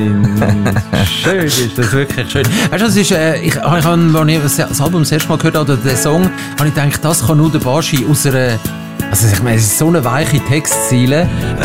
Schön ist das, wirklich schön. Weißt du, das ist, als ich das Album das erste Mal gehört habe, oder den Song, habe ich gedacht, das kann nur der Baschi aus einer... Also ich meine, es ist so eine weiche Textziele.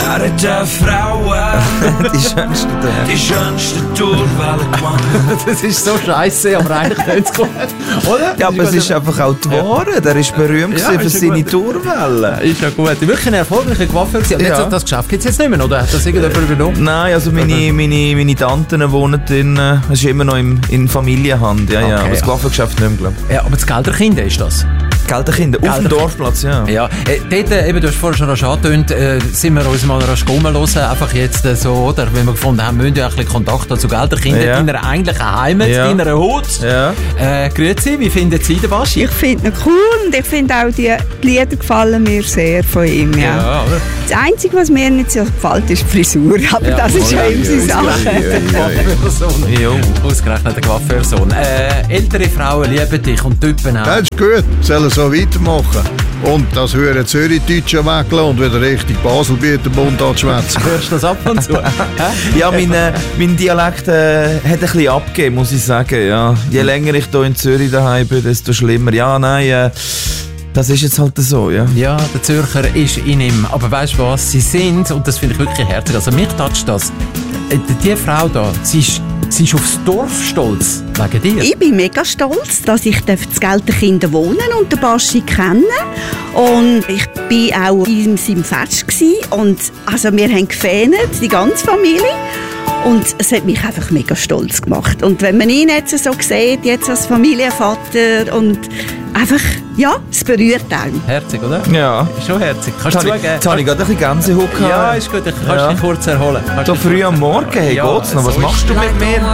Die schönste Durchwelle gewonnen. Das ist so scheiße, aber eigentlich tönt es gut. Oder? Ja, aber es ist einfach auch die Ware. Der ist berühmt für seine Tourwellen. Ist ja gut. Wirklich ein erfolgreicher Coiffeur. Ja. Das Geschäft gibt es jetzt nicht mehr, oder? Hat das irgendjemand übernommen? Nein, also meine Tanten wohnen es ist immer noch in Familienhand. Ja, Okay, aber das Coiffeurgeschäft nicht mehr, glaube ich. Ja, aber das Gelderkind ist das. Gelderkinder, auf dem Dorfplatz, ja. Ja, dort, eben, du hast vorher schon rasch angetönt, sind wir uns mal rasch rumhören, einfach jetzt so, oder? Wenn wir gefunden haben, müssen wir ein bisschen Kontakt zu Gelderkindern, deiner eigentlichen Heimat, deiner Hut. Ja. Grüezi, wie findet Sie den Baschi? Ich finde ihn cool und ich finde auch, die Lieder gefallen mir sehr von ihm, ja. Oder? Das Einzige, was mir nicht so gefällt, ist die Frisur, aber das ist ja immer seine Sache. Ausgerechnet der Coiffeursohn. Ältere Frauen lieben dich und Typen auch. Das ist gut, sollen so weitermachen. Und das hören Zürich-Deutsche weglassen und wieder richtig Baselbieter-Mund anschwätzen. Hörst du das ab und zu? Ja, mein Dialekt hat ein bisschen abgegeben, muss ich sagen. Ja. Je länger ich hier in Zürich daheim bin, desto schlimmer. Ja, nein, das ist jetzt halt so, ja. Ja, der Zürcher ist in ihm. Aber weißt du was? Sie sind, und das finde ich wirklich herzig, also mich toucht das. Die Frau da, sie ist aufs Dorf stolz, wegen dir. Ich bin mega stolz, dass ich das Gelderkinder wohnen und den Baschi kennen. Und ich war auch in seinem Fest gewesen. Und also wir haben gefähnet, die ganze Familie. Und es hat mich einfach mega stolz gemacht. Und wenn man ihn jetzt so sieht, jetzt als Familienvater und einfach, ja, es berührt einen. Herzig, oder? Ja. Ist schon herzig. Kannst du zugeben? Jetzt habe ich gerade ein bisschen Gänsehaut gehabt. Ja, ist gut. Kannst dich kurz erholen. So früh am Morgen, hey, geht's noch? Was machst du mit mir?